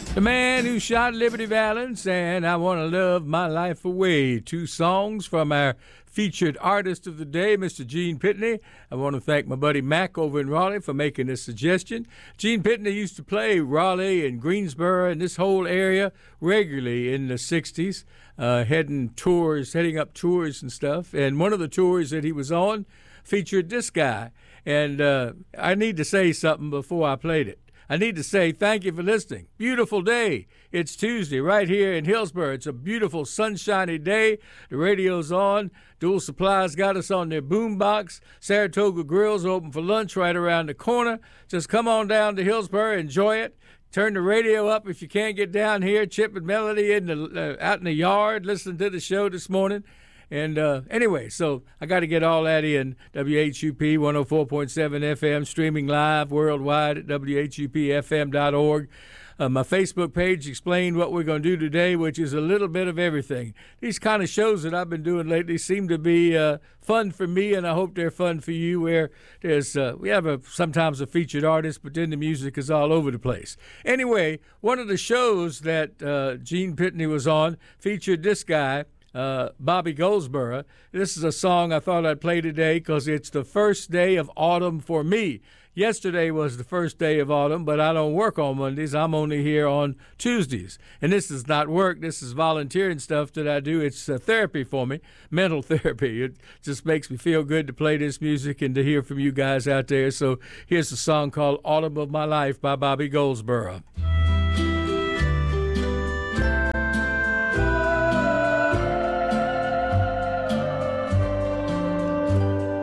The man who shot Liberty Valance and I Want to Love My Life Away. Two songs from our featured artist of the day, Mr. Gene Pitney. I want to thank my buddy Mac over in Raleigh for making this suggestion. Gene Pitney used to play Raleigh and Greensboro and this whole area regularly in the 60s, heading up tours and stuff. And one of the tours that he was on featured this guy. And I need to say something before I played it. I need to say thank you for listening. Beautiful day. It's Tuesday right here in Hillsborough. It's a beautiful, sunshiny day. The radio's on. Dual Supply's got us on their boombox. Saratoga Grill's open for lunch right around the corner. Just come on down to Hillsborough. Enjoy it. Turn the radio up if you can't get down here. Chip and Melody out in the yard listening to the show this morning. And anyway, so I got to get all that in. WHUP 104.7 FM, streaming live worldwide at WHUPFM.org. My Facebook page explained what we're going to do today, which is a little bit of everything. These kind of shows that I've been doing lately seem to be fun for me, and I hope they're fun for you, where we have sometimes a featured artist, but then the music is all over the place. Anyway, one of the shows that Gene Pitney was on featured this guy, Bobby Goldsboro. This is a song I thought I'd play today because it's the first day of autumn for me. Yesterday was the first day of autumn, but I don't work on Mondays. I'm only here on Tuesdays. And this is not work. This is volunteering stuff that I do. It's therapy for me, mental therapy. It just makes me feel good to play this music and to hear from you guys out there. So here's a song called Autumn of My Life by Bobby Goldsboro.